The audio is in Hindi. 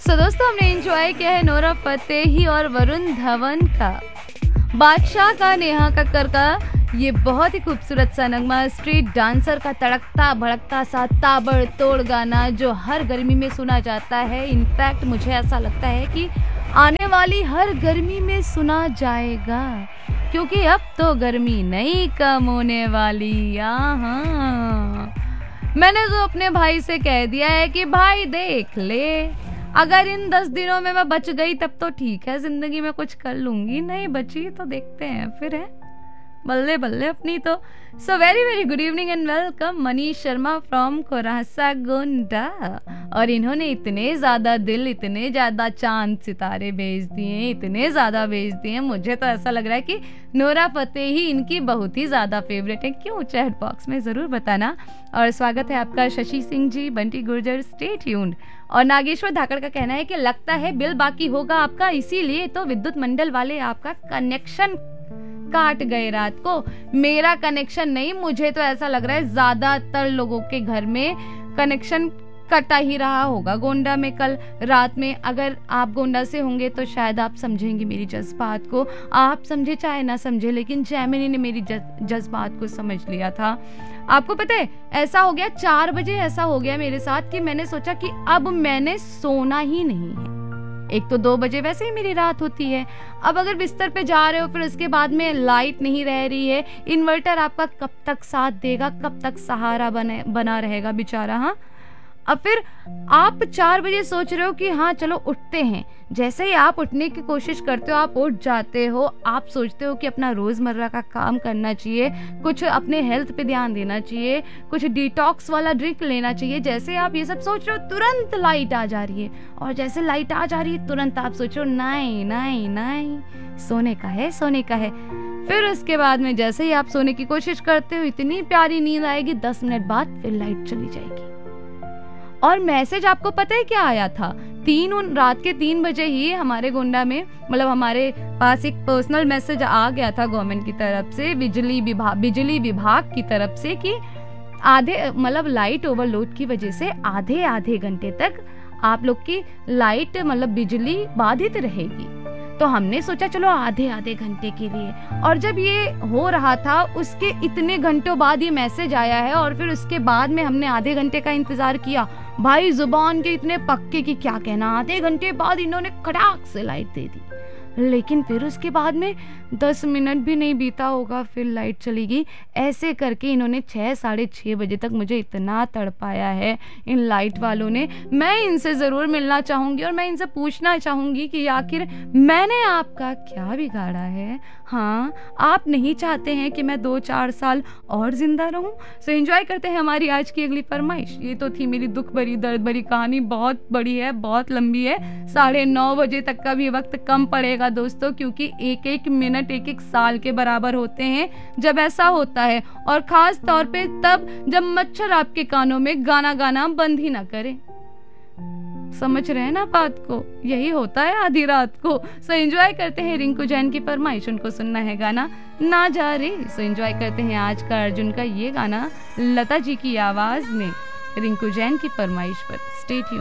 दोस्तों हमने एंजॉय किया है नोरा फतेही और वरुण धवन का बादशाह का नेहा कक्कर का ये बहुत ही खूबसूरत सा नगमा, स्ट्रीट डांसर का तड़कता भड़कता सा ताबड़तोड़ गाना जो हर गर्मी में सुना जाता है। इनफैक्ट मुझे ऐसा लगता है कि आने वाली हर गर्मी में सुना जाएगा, क्योंकि अब तो गर्मी नहीं कम होने वाली। मैंने तो अपने भाई से कह दिया है कि भाई देख ले, अगर इन 10 दिनों में मैं बच गई तब तो ठीक है, जिंदगी में कुछ कर लूंगी, नहीं बची तो देखते हैं फिर, है बल्ले बल्ले अपनी तो। So very very good evening and welcome Manish Sharma from कोरासा Gonda. और इन्होंने इतने ज्यादा दिल, इतने ज्यादा चांद सितारे भेज दिए, इतने ज्यादा भेज दिए, मुझे तो ऐसा लग रहा है कि नोरा फतेही इनकी बहुत ही ज्यादा फेवरेट है। क्यों? चैट बॉक्स में जरूर बताना। और स्वागत है आपका शशि सिंह जी, बंटी गुर्जर, स्टे ट्यून्ड। और नागेश्वर धाकड़ का कहना है कि लगता है बिल बाकी होगा आपका, इसीलिए तो विद्युत मंडल वाले आपका कनेक्शन काट गए रात को। मेरा कनेक्शन नहीं, मुझे तो ऐसा लग रहा है ज्यादातर लोगों के घर में कनेक्शन कटा ही रहा होगा गोंडा में कल रात में। अगर आप गोंडा से होंगे तो शायद आप समझेंगे मेरी जज्बात को, आप समझे चाहे ना समझे, लेकिन जैमिनी ने मेरी जज्बात को समझ लिया था। आपको पता है ऐसा हो गया 4 बजे, ऐसा हो गया मेरे साथ कि मैंने सोचा कि अब मैंने सोना ही नहीं है। एक तो 2 बजे वैसे ही मेरी रात होती है, अब अगर बिस्तर पे जा रहे हो फिर उसके बाद में लाइट नहीं रह रही है, इन्वर्टर आपका कब तक साथ देगा, कब तक सहारा बना रहेगा बेचारा। हाँ, अब फिर आप 4 बजे सोच रहे हो कि हाँ चलो उठते हैं। जैसे ही आप उठने की कोशिश करते हो, आप उठ जाते हो, आप सोचते हो कि अपना रोजमर्रा का काम करना चाहिए, कुछ अपने हेल्थ पे ध्यान देना चाहिए, कुछ डिटॉक्स वाला ड्रिंक लेना चाहिए। जैसे आप ये सब सोच रहे हो तुरंत लाइट आ जा रही है, और जैसे लाइट आ जा रही है तुरंत आप सोच रहे हो नहीं नहीं नहीं, सोने का है, सोने का है। फिर उसके बाद में जैसे ही आप सोने की कोशिश करते हो, इतनी प्यारी नींद आएगी, 10 मिनट बाद फिर लाइट चली जाएगी। और मैसेज आपको पता है क्या आया था? रात के 3 बजे ही हमारे गोंडा में, मतलब हमारे पास एक पर्सनल मैसेज आ गया था गवर्नमेंट की तरफ से, बिजली विभाग की तरफ से, कि आधे मतलब लाइट ओवरलोड की वजह से आधे घंटे तक आप लोग की लाइट मतलब बिजली बाधित रहेगी। तो हमने सोचा चलो आधे घंटे के लिए, और जब ये हो रहा था उसके इतने घंटों बाद ये मैसेज आया है, और फिर उसके बाद में हमने आधे घंटे का इंतजार किया। भाई जुबान के इतने पक्के कि क्या कहना, आधे घंटे बाद इन्होंने खड़ाक से लाइट दे दी। लेकिन फिर उसके बाद में 10 मिनट भी नहीं बीता होगा फिर लाइट चली गई। ऐसे करके इन्होंने 6 साढ़े 6 बजे तक मुझे इतना तड़पाया है इन लाइट वालों ने। मैं इनसे ज़रूर मिलना चाहूँगी और मैं इनसे पूछना चाहूँगी कि आखिर मैंने आपका क्या बिगाड़ा है। हाँ, आप नहीं चाहते हैं कि मैं 2-4 साल और ज़िंदा रहूँ? सो एंजॉय करते हैं हमारी आज की अगली फरमाइश। ये तो थी मेरी दुख भरी दर्द भरी कहानी, बहुत बड़ी है, बहुत लंबी है। 9:30 बजे तक का भी वक्त कम पड़ेगा दोस्तों, क्योंकि एक मिनट एक साल के बराबर होते हैं जब ऐसा होता है। और खास तौर पे तब जब मच्छर आपके कानों में गाना गाना बंद ही ना करे। समझ रहे हैं ना बात को? यही होता है आधी रात को। सो एंजॉय करते हैं रिंकू जैन की फरमाइश, उनको सुनना है गाना ना जा रे। सो एंजॉय करते हैं आज का अर्जुन का ये गाना लता जी की आवाज में, रिंकू जैन की फरमाइश पर। Stay tuned.